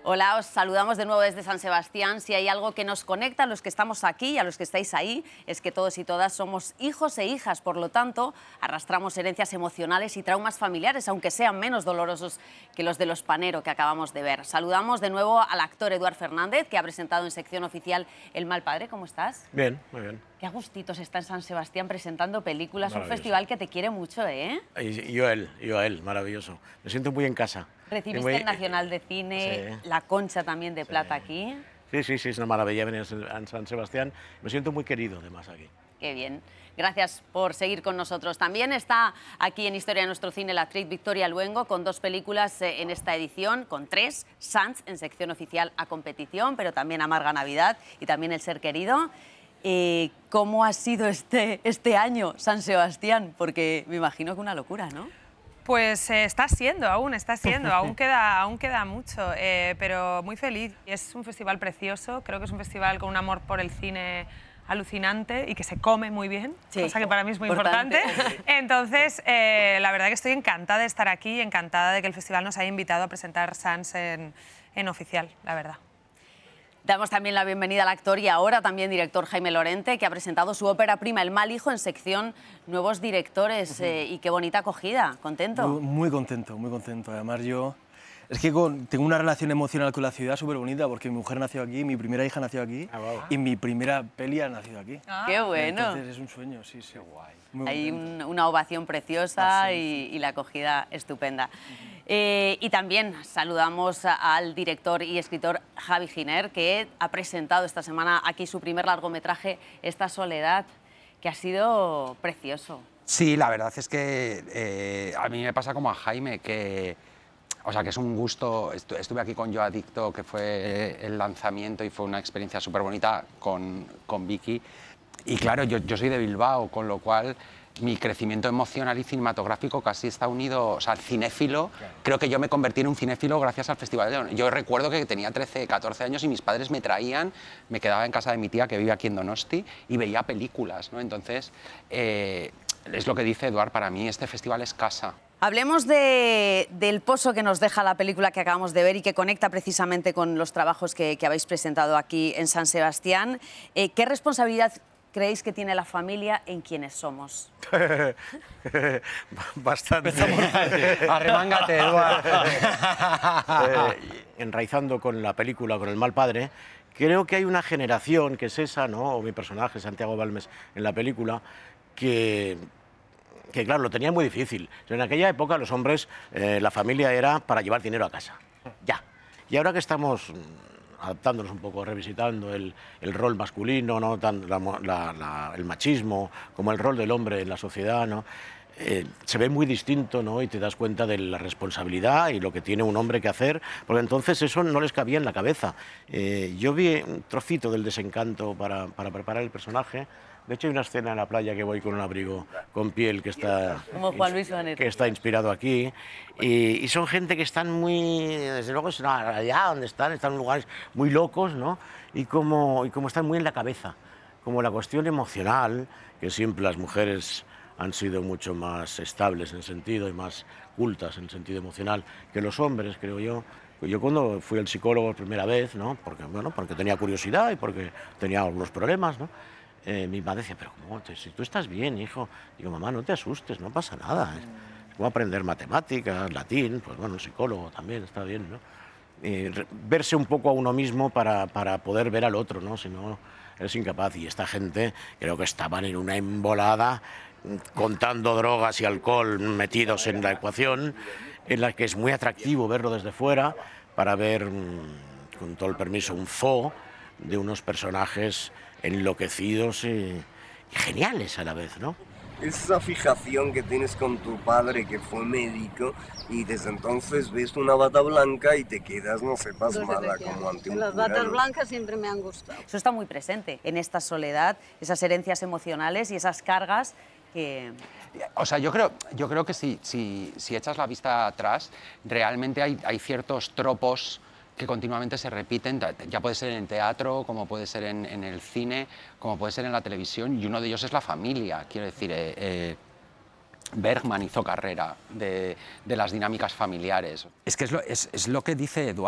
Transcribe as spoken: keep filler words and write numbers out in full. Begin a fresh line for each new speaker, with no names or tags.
Hola, os saludamos de nuevo desde San Sebastián. Si hay algo que nos conecta a los que estamos aquí y a los que estáis ahí, es que todos y todas somos hijos e hijas, por lo tanto, arrastramos herencias emocionales y traumas familiares, aunque sean menos dolorosos que los de los Panero que acabamos de ver. Saludamos de nuevo al actor Eduard Fernández, que ha presentado en sección oficial El mal padre. ¿Cómo estás?
Bien, muy bien.
Qué agustitos está en San Sebastián presentando películas, un festival que te quiere mucho, ¿eh?
Y yo a él, yo a él, maravilloso. Me siento muy en casa.
Recibiste
muy...
el Nacional de Cine,
sí.
la Concha también de
Sí.
Plata aquí.
Sí, sí, sí, es una maravilla venir a San Sebastián. Me siento muy querido, además, aquí.
Qué bien. Gracias por seguir con nosotros. También está aquí en Historia de nuestro cine la actriz Victoria Luengo, con dos películas en esta edición, con tres, Sants en sección oficial a competición, pero también Amarga Navidad y también El ser querido. Eh, ¿Cómo ha sido este, este año San Sebastián? Porque me imagino que una locura, ¿no?
Pues eh, está siendo, aún está siendo, aún queda, aún queda mucho, eh, pero muy feliz. Es un festival precioso, creo que es un festival con un amor por el cine alucinante y que se come muy bien, sí, cosa que para mí es muy importante. importante. Entonces, eh, la verdad que estoy encantada de estar aquí, encantada de que el festival nos haya invitado a presentar Sants en, en oficial, la verdad.
Damos también la bienvenida al actor y ahora también director Jaime Lorente, que ha presentado su ópera prima El mal hijo en sección Nuevos Directores. Uh-huh. eh, y qué bonita acogida, ¿contento?
Muy, muy contento, muy contento. Además yo, es que con, tengo una relación emocional con la ciudad súper bonita, porque mi mujer nació aquí, mi primera hija nació aquí, ah, wow. y mi primera peli ha nacido aquí.
Ah. ¡Qué bueno!
Entonces es un sueño, sí, sí. Qué guay. Muy
Hay un, una ovación preciosa ah, sí, y, sí. y la acogida estupenda. Uh-huh. Eh, y también saludamos al director y escritor Javi Giner, que ha presentado esta semana aquí su primer largometraje, Esta soledad, que ha sido precioso.
Sí, la verdad es que eh, a mí me pasa como a Jaime, que, o sea, que es un gusto. Estuve aquí con Yo Adicto, que fue el lanzamiento y fue una experiencia súper bonita con, con Vicky. Y claro, yo, yo soy de Bilbao, con lo cual mi crecimiento emocional y cinematográfico casi está unido, o sea, cinéfilo. Claro. Creo que yo me convertí en un cinéfilo gracias al Festival de León. Yo recuerdo que tenía trece, catorce años y mis padres me traían, me quedaba en casa de mi tía que vive aquí en Donosti y veía películas, ¿no? Entonces, eh, es lo que dice Eduard, para mí este festival es casa.
Hablemos de, del pozo que nos deja la película que acabamos de ver y que conecta precisamente con los trabajos que, que habéis presentado aquí en San Sebastián. Eh, ¿Qué responsabilidad creéis que tiene la familia en quienes somos?
Bastante.
Arremángate, Eduard.
eh, enraizando con la película, con El mal padre, creo que hay una generación, que es esa, ¿no? O mi personaje, Santiago Balmes, en la película, que, que claro, lo tenía muy difícil. En aquella época los hombres, eh, la familia era para llevar dinero a casa, ya. Y ahora que estamos adaptándonos un poco, revisitando el, el rol masculino, ¿no? Tan, la, la, la, el machismo, como el rol del hombre en la sociedad, ¿no? Eh, se ve muy distinto, ¿no? Y te das cuenta de la responsabilidad y lo que tiene un hombre que hacer, porque entonces eso no les cabía en la cabeza. Eh, yo vi un trocito del Desencanto para, para preparar el personaje. De hecho, hay una escena en la playa que voy con un abrigo con piel que está,
como Juan Luis Vanetta,
que está inspirado aquí. Y, y son gente que están muy, desde luego, es allá donde están, están en lugares muy locos, ¿no? Y como, y como están muy en la cabeza, como la cuestión emocional, que siempre las mujeres han sido mucho más estables en sentido y más cultas en sentido emocional que los hombres, creo yo. Yo cuando fui al psicólogo por primera vez, ¿no? Porque, bueno, porque tenía curiosidad y porque tenía algunos problemas, ¿no? Eh, mi madre decía, pero ¿cómo? Si tú estás bien, hijo. Digo, mamá, no te asustes, no pasa nada. Es como aprender matemáticas, latín, pues bueno, el psicólogo también está bien, ¿no? Y verse un poco a uno mismo para, para poder ver al otro, ¿no? Si no, eres incapaz. Y esta gente creo que estaban en una embolada, contando drogas y alcohol metidos en la ecuación, en la que es muy atractivo verlo desde fuera para ver, con todo el permiso, un zoo de unos personajes enloquecidos y, y geniales a la vez, ¿no?
Esa fijación que tienes con tu padre, que fue médico, y desde entonces ves una bata blanca y te quedas, no sé, pasmada como ante un
Las
cura,
batas
¿no?
blancas siempre me han gustado.
Eso está muy presente en esta soledad, esas herencias emocionales y esas cargas que...
O sea, yo creo, yo creo que si, si, si echas la vista atrás, realmente hay, hay ciertos tropos que continuamente se repiten, ya puede ser en teatro, como puede ser en, en el cine, como puede ser en la televisión, y uno de ellos es la familia. Quiero decir, eh, eh, Bergman hizo carrera de, de las dinámicas familiares. Es que es lo, es, es lo que dice Eduard.